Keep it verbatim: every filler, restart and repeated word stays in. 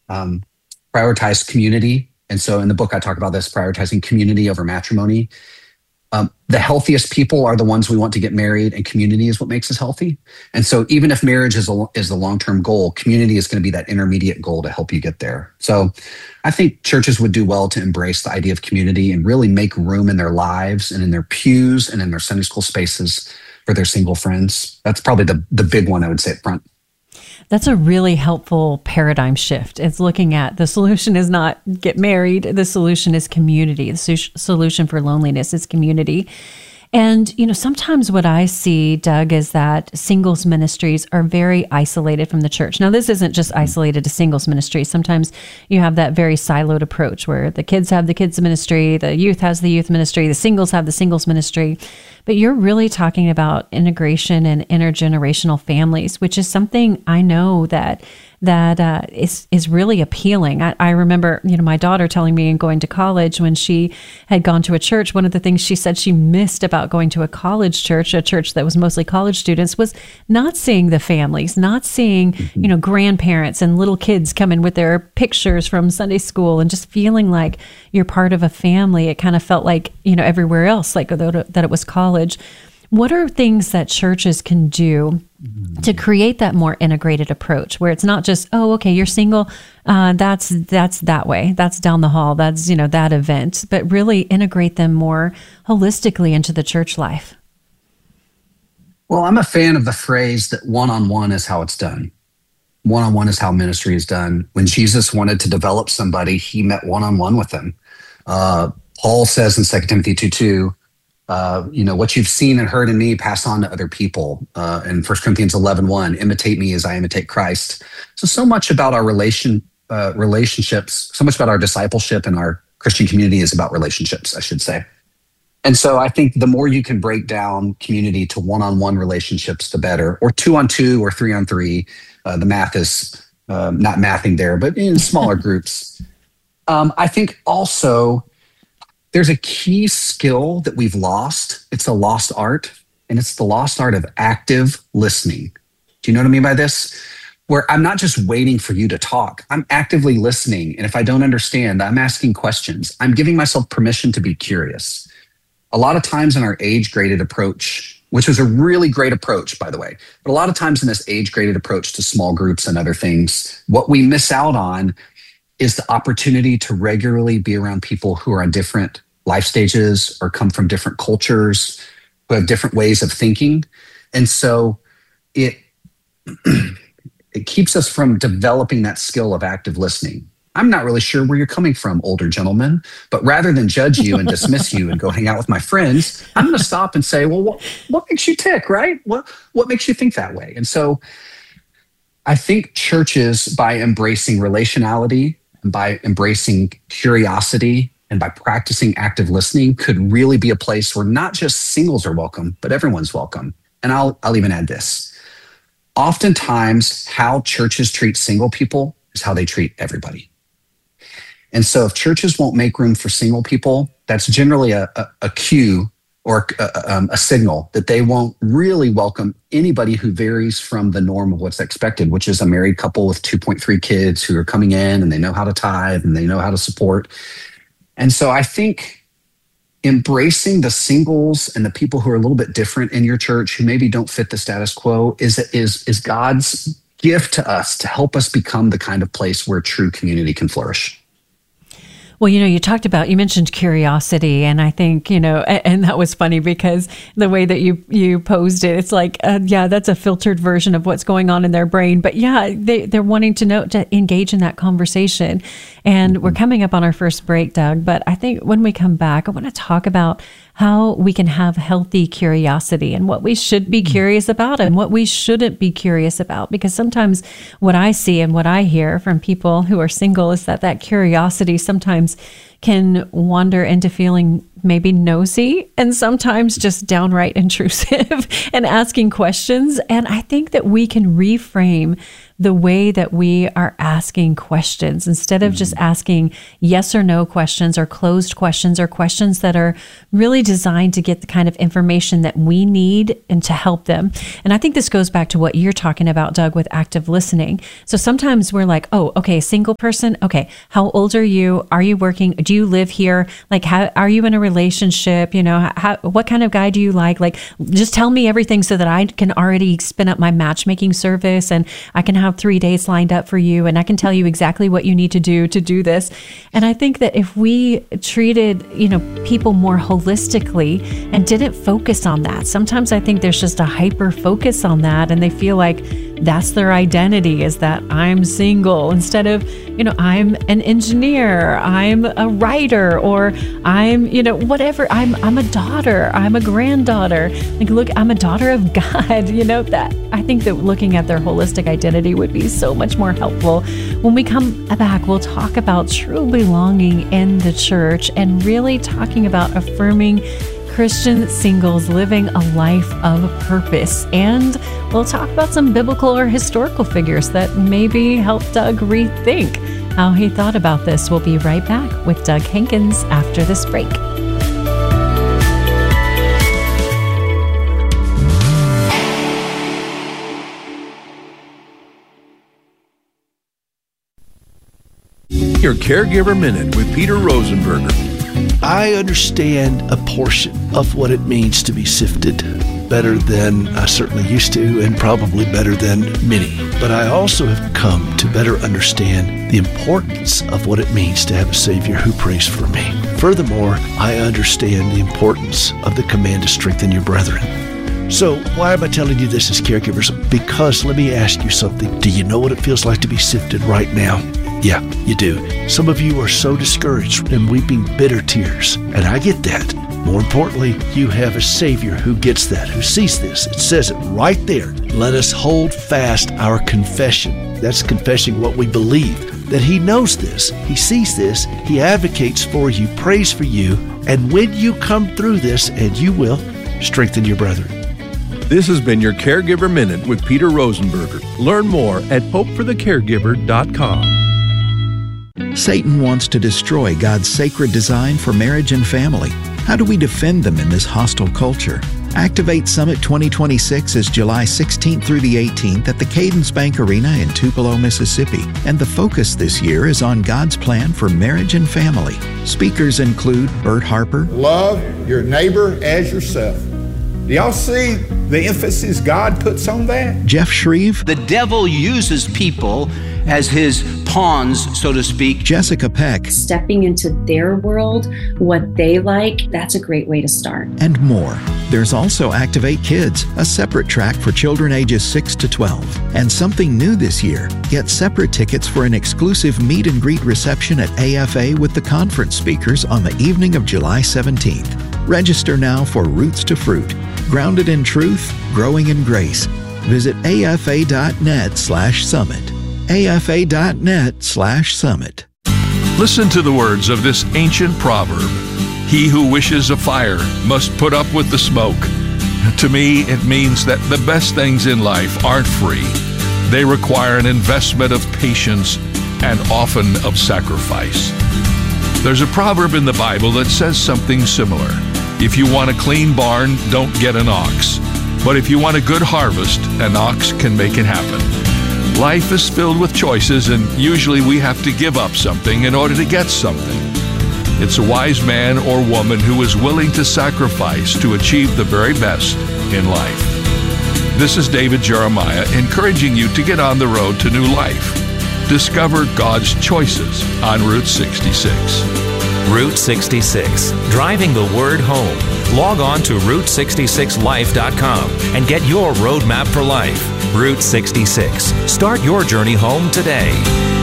um, prioritize community. And so in the book, I talk about this, prioritizing community over matrimony. Um, the healthiest people are the ones we want to get married, and community is what makes us healthy. And so even if marriage is, a, is the long-term goal, community is going to be that intermediate goal to help you get there. So I think churches would do well to embrace the idea of community and really make room in their lives and in their pews and in their Sunday school spaces for their single friends. That's probably the, the big one I would say up front. That's a really helpful paradigm shift. It's looking at the solution is not get married. The solution is community. The su- solution for loneliness is community. And, you know, sometimes what I see, Doug, is that singles ministries are very isolated from the church. Now, this isn't just isolated to singles ministry. Sometimes you have that very siloed approach where the kids have the kids ministry, the youth has the youth ministry, the singles have the singles ministry. But you're really talking about integration and intergenerational families, which is something I know that that uh, is is really appealing. I, I remember, you know, my daughter telling me in going to college when she had gone to a church, one of the things she said she missed about going to a college church, a church that was mostly college students, was not seeing the families, not seeing, mm-hmm. you know, grandparents and little kids coming with their pictures from Sunday school and just feeling like you're part of a family. It kind of felt like, you know, everywhere else, like that it was college. What are things that churches can do to create that more integrated approach where it's not just, oh, okay, you're single, uh, that's that's that way, that's down the hall, that's, you know, that event, but really integrate them more holistically into the church life? Well, I'm a fan of the phrase that one-on-one is how it's done. One-on-one is how ministry is done. When Jesus wanted to develop somebody, he met one-on-one with them. Uh, Paul says in Second Timothy two two, Uh, you know, what you've seen and heard in me, pass on to other people. Uh, in First Corinthians eleven one, imitate me as I imitate Christ. So, so much about our relation uh, relationships, so much about our discipleship and our Christian community is about relationships, I should say. And so I think the more you can break down community to one-on-one relationships, the better, or two-on-two or three-on-three. Uh, the math is uh, not mathing there, but in smaller groups. Um, I think also there's a key skill that we've lost. It's a lost art, and it's the lost art of active listening. Do you know what I mean by this? Where I'm not just waiting for you to talk. I'm actively listening, and if I don't understand, I'm asking questions. I'm giving myself permission to be curious. A lot of times in our age-graded approach, which was a really great approach, by the way, but a lot of times in this age-graded approach to small groups and other things, what we miss out on is the opportunity to regularly be around people who are on different life stages or come from different cultures, who have different ways of thinking. And so it, it keeps us from developing that skill of active listening. I'm not really sure where you're coming from, older gentleman, but rather than judge you and dismiss you and go hang out with my friends, I'm going to stop and say, well, what, what makes you tick, right? What, what makes you think that way? And so I think churches, by embracing relationality and by embracing curiosity and by practicing active listening, could really be a place where not just singles are welcome, but everyone's welcome. And I'll, I'll even add this. Oftentimes, how churches treat single people is how they treat everybody. And so if churches won't make room for single people, that's generally a, a, a cue or a, um, a signal that they won't really welcome anybody who varies from the norm of what's expected, which is a married couple with two point three kids who are coming in and they know how to tithe and they know how to support. And so I think embracing the singles and the people who are a little bit different in your church, who maybe don't fit the status quo, is, is, is God's gift to us to help us become the kind of place where true community can flourish. Well, you know, you talked about, you mentioned curiosity, and I think, you know, and that was funny because the way that you, you posed it, it's like, uh, yeah, that's a filtered version of what's going on in their brain. But yeah, they, they're wanting to know, to engage in that conversation. And we're coming up on our first break, Doug, but I think when we come back, I want to talk about how we can have healthy curiosity and what we should be curious about and what we shouldn't be curious about. Because sometimes what I see and what I hear from people who are single is that that curiosity sometimes can wander into feeling maybe nosy and sometimes just downright intrusive and asking questions. And I think that we can reframe the way that we are asking questions instead of just asking yes or no questions or closed questions or questions that are really designed to get the kind of information that we need and to help them. And I think this goes back to what you're talking about, Doug, with active listening. So sometimes we're like, oh, okay, single person. Okay. How old are you? Are you working? Do you live here? Like, how are you in a relationship? You know, how, what kind of guy do you like? Like, just tell me everything so that I can already spin up my matchmaking service and I can have three dates lined up for you and I can tell you exactly what you need to do to do this. And I think that if we treated, you know, people more holistically and didn't focus on that, sometimes I think there's just a hyper focus on that and they feel like that's their identity, is that I'm single, instead of, you know, I'm an engineer, I'm a writer, or I'm, you know, whatever, I'm I'm a daughter, I'm a granddaughter. Like, look, I'm a daughter of God, you know, that I think that looking at their holistic identity would be so much more helpful. When we come back, we'll talk about true belonging in the church and really talking about affirming Christian singles living a life of purpose. And we'll talk about some biblical or historical figures that maybe help Doug rethink how he thought about this. We'll be right back with Doug Hankins after this break. Your Caregiver Minute with Peter Rosenberger. I understand a portion of what it means to be sifted better than I certainly used to, and probably better than many. But I also have come to better understand the importance of what it means to have a Savior who prays for me. Furthermore, I understand the importance of the command to strengthen your brethren. So why am I telling you this as caregivers? Because let me ask you something. Do you know what it feels like to be sifted right now? Yeah, you do. Some of you are so discouraged and weeping bitter tears, and I get that. More importantly, you have a Savior who gets that, who sees this. It says it right there. Let us hold fast our confession. That's confessing what we believe, that He knows this, He sees this, He advocates for you, prays for you, and when you come through this, and you will, strengthen your brethren. This has been your Caregiver Minute with Peter Rosenberger. Learn more at hope for the caregiver dot com. Satan wants to destroy God's sacred design for marriage and family. How do we defend them in this hostile culture? Activate Summit twenty twenty-six is July sixteenth through the eighteenth at the Cadence Bank Arena in Tupelo, Mississippi. And the focus this year is on God's plan for marriage and family. Speakers include Bert Harper. Love your neighbor as yourself. Do y'all see the emphasis God puts on that? Jeff Shreve. The devil uses people as his pawns, so to speak. Jessica Peck. Stepping into their world, what they like, that's a great way to start. And more. There's also Activate Kids, a separate track for children ages six to twelve. And something new this year, get separate tickets for an exclusive meet and greet reception at A F A with the conference speakers on the evening of July seventeenth. Register now for Roots to Fruit, grounded in truth, growing in grace. Visit afa.net slash summit. afa.net slash summit. Listen to the words of this ancient proverb. He who wishes a fire must put up with the smoke. To me, it means that the best things in life aren't free. They require an investment of patience and often of sacrifice. There's a proverb in the Bible that says something similar. If you want a clean barn, don't get an ox. But if you want a good harvest, an ox can make it happen. Life is filled with choices, and usually we have to give up something in order to get something. It's a wise man or woman who is willing to sacrifice to achieve the very best in life. This is David Jeremiah encouraging you to get on the road to new life. Discover God's choices on Route sixty-six. Route sixty-six, driving the word home. Log on to route sixty-six life dot com and get your roadmap for life. Route sixty-six. Start your journey home today.